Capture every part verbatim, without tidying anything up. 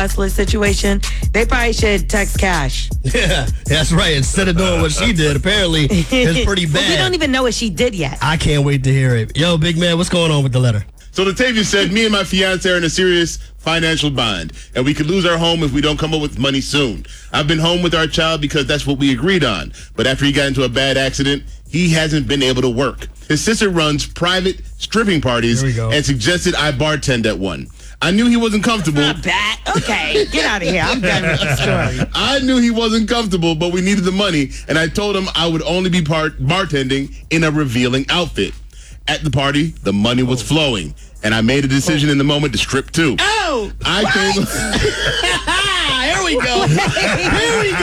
hustler situation, they probably should text cash. Yeah, that's right. Instead of doing what she did, apparently it's pretty bad. Well, we don't even know what she did yet. I can't wait to hear it. Yo, big man, what's going on with the letter? So Latavia said, me and my fiance are in a serious financial bind, and we could lose our home if we don't come up with money soon. I've been home with our child because that's what we agreed on. But after he got into a bad accident, he hasn't been able to work. His sister runs private stripping parties and suggested I bartend at one. I knew he wasn't comfortable. Not bad. Okay, get out of here. I'm done with the story. I knew he wasn't comfortable, but we needed the money, and I told him I would only be part bartending in a revealing outfit. At the party, the money was flowing, and I made a decision in the moment to strip too. Oh! I what? came. Here we go. Here we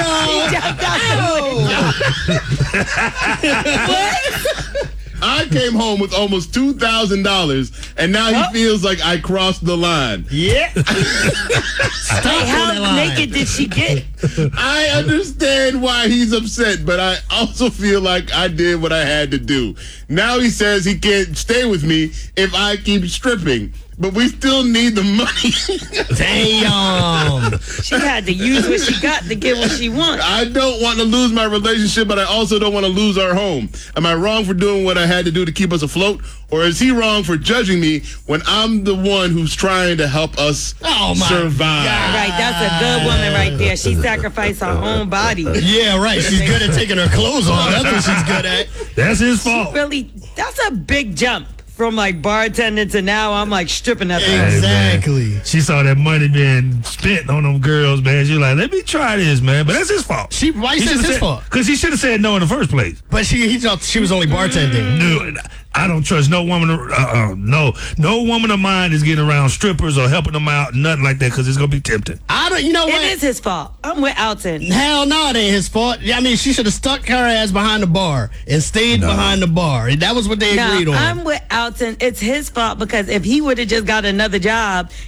go. Oh. I came home with almost two thousand dollars, and now he oh. feels like I crossed the line. Yeah. Stop hey, how naked did she get? I understand why he's upset, but I also feel like I did what I had to do. Now he says he can't stay with me if I keep stripping. But we still need the money. Damn. She had to use what she got to get what she wants. I don't want to lose my relationship, but I also don't want to lose our home. Am I wrong for doing what I had to do to keep us afloat? Or is he wrong for judging me when I'm the one who's trying to help us oh my survive? God. Right, that's a good woman right there. She sacrificed her own body. Yeah, right. She's good at taking her clothes off. That's what she's good at. That's his fault. She really, that's a big jump. From like bartending to now, I'm like stripping that thing. Exactly. Hey, she saw that money being spent on them girls, man. She was like, let me try this, man. But that's his fault. She why you said it's his fault? Because he should have said no in the first place. But she he thought she was only bartending. No, I don't trust no woman. Uh, uh, no, no woman of mine is getting around strippers or helping them out, nothing like that, because it's gonna be tempting. I don't. You know what? It is his fault. I'm with Alton. Hell no, it ain't his fault. I mean, she should have stuck her ass behind the bar and stayed no. behind the bar. That was what they no, agreed on. I'm with Alton. It's his fault because if he would have just got another job,